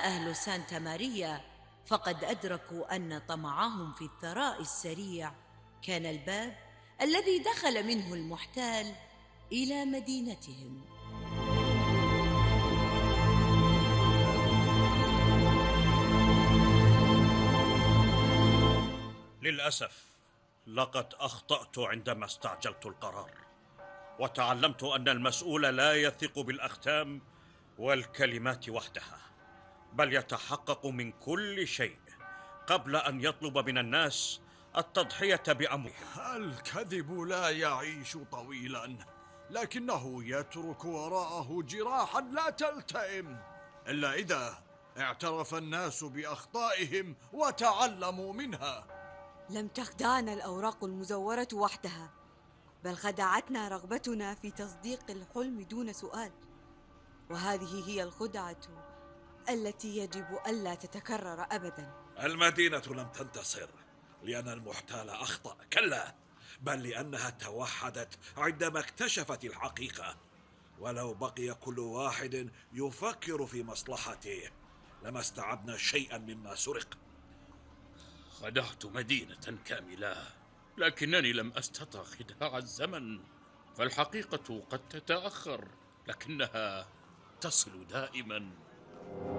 أهل سانتا ماريا فقد أدركوا أن طمعهم في الثراء السريع كان الباب الذي دخل منه المحتال إلى مدينتهم. للأسف لقد أخطأت عندما استعجلت القرار، وتعلمت أن المسؤول لا يثق بالأختام والكلمات وحدها، بل يتحقق من كل شيء قبل أن يطلب من الناس التضحية بأموالهم. الكذب لا يعيش طويلا، لكنه يترك وراءه جراحا لا تلتئم إلا إذا اعترف الناس بأخطائهم وتعلموا منها. لم تخدعنا الأوراق المزورة وحدها، بل خدعتنا رغبتنا في تصديق الحلم دون سؤال، وهذه هي الخدعة التي يجب ألا تتكرر أبدا. المدينة لم تنتصر لأن المحتال أخطأ، كلا، بل لأنها توحدت عندما اكتشفت الحقيقة. ولو بقي كل واحد يفكر في مصلحته لما استعدنا شيئا مما سرق. خدعت مدينة كاملة، لكنني لم أستطع خداع الزمن، فالحقيقة قد تتأخر لكنها تصل دائما.